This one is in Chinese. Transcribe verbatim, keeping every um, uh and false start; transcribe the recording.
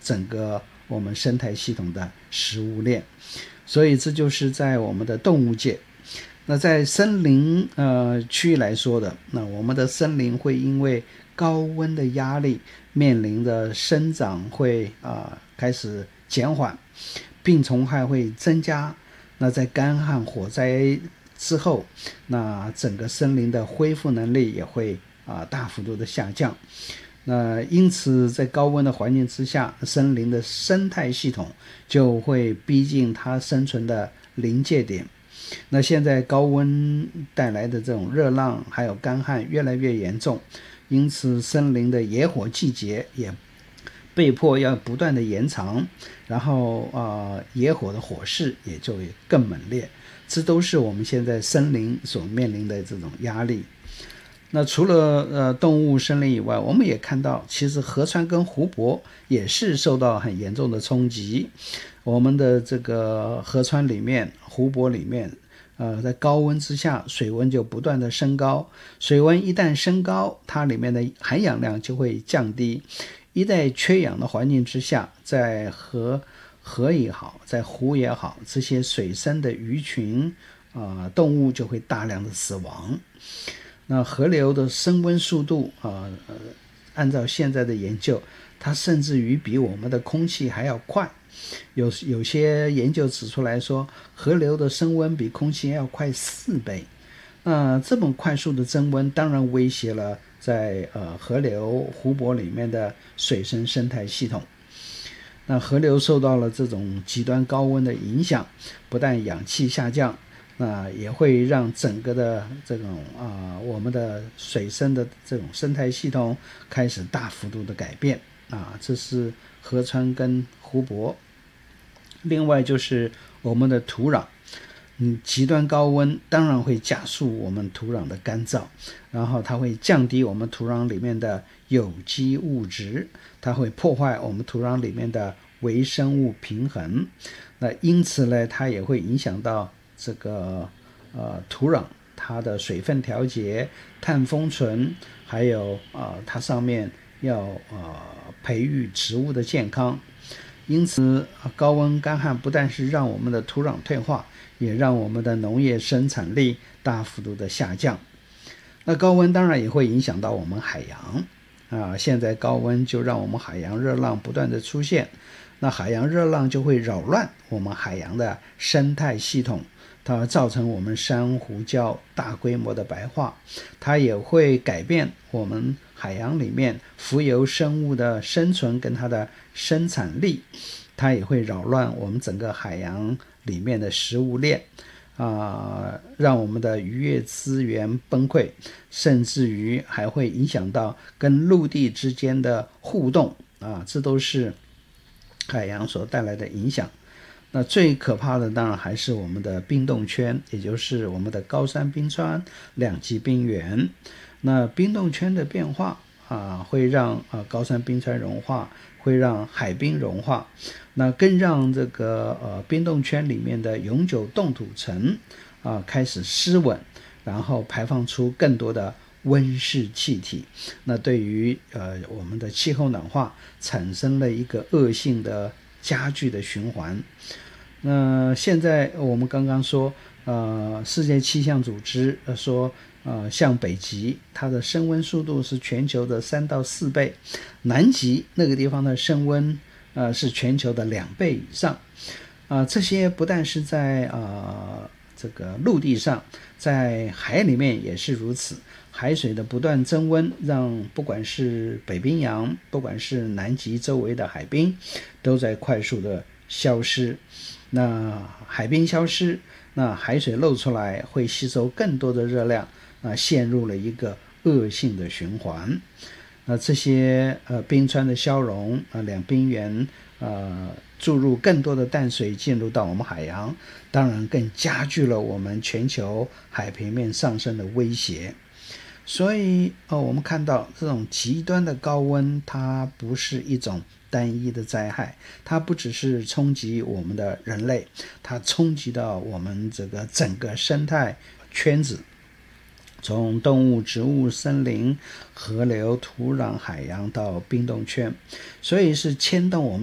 整个我们生态系统的食物链。所以这就是在我们的动物界。那在森林呃区域来说的，那我们的森林会因为高温的压力，面临的生长会啊、呃、开始减缓，病虫害会增加。那在干旱火灾之后，那整个森林的恢复能力也会啊、呃、大幅度的下降。那因此在高温的环境之下，森林的生态系统就会逼近它生存的临界点。那现在高温带来的这种热浪还有干旱越来越严重，因此森林的野火季节也被迫要不断的延长，然后呃野火的火势也就更猛烈。这都是我们现在森林所面临的这种压力。那除了呃动物森林以外，我们也看到其实河川跟湖泊也是受到很严重的冲击。我们的这个河川里面湖泊里面呃，在高温之下水温就不断的升高，水温一旦升高，它里面的含氧量就会降低。一旦缺氧的环境之下，在河河也好，在湖也好，这些水生的鱼群啊、呃、动物就会大量的死亡。那河流的升温速度啊、呃，按照现在的研究，它甚至于比我们的空气还要快。有有些研究指出来说，河流的升温比空气要快四倍。那这么快速的增温，当然威胁了在呃河流、湖泊里面的水生生态系统。那河流受到了这种极端高温的影响，不但氧气下降，那也会让整个的这种啊、呃、我们的水生的这种生态系统开始大幅度的改变啊，这是河川跟湖泊。另外就是我们的土壤，嗯，极端高温当然会加速我们土壤的干燥，然后它会降低我们土壤里面的有机物质，它会破坏我们土壤里面的微生物平衡。那因此呢，它也会影响到这个呃土壤它的水分调节、碳封存，还有呃它上面要呃培育植物的健康。因此高温干旱不但是让我们的土壤退化，也让我们的农业生产力大幅度的下降。那高温当然也会影响到我们海洋啊，现在高温就让我们海洋热浪不断的出现，那海洋热浪就会扰乱我们海洋的生态系统，它造成我们珊瑚礁大规模的白化，它也会改变我们海洋里面浮游生物的生存跟它的生产力，它也会扰乱我们整个海洋里面的食物链啊、呃，让我们的渔业资源崩溃，甚至于还会影响到跟陆地之间的互动啊，这都是海洋所带来的影响。那最可怕的当然还是我们的冰冻圈，也就是我们的高山冰川、两极冰原。那冰冻圈的变化啊，会让啊高山冰川融化，会让海冰融化，那更让这个呃冰冻圈里面的永久冻土层啊开始失稳，然后排放出更多的温室气体。那对于呃我们的气候暖化产生了一个恶性的加剧的循环。那现在我们刚刚说，呃，世界气象组织说，呃，像北极，它的升温速度是全球的三到四倍，南极那个地方的升温，呃，是全球的两倍以上。啊、呃，这些不但是在呃这个陆地上，在海里面也是如此。海水的不断增温，让不管是北冰洋，不管是南极周围的海冰，都在快速的消失。那海冰消失，那海水漏出来会吸收更多的热量，啊，陷入了一个恶性的循环。那这些呃冰川的消融啊，两冰原呃注入更多的淡水进入到我们海洋，当然更加剧了我们全球海平面上升的威胁。所以哦，我们看到这种极端的高温，它不是一种单一的灾害，它不只是冲击我们的人类，它冲击到我们这个整个生态圈子，从动物、植物、森林、河流、土壤、海洋到冰冻圈，所以是牵动我们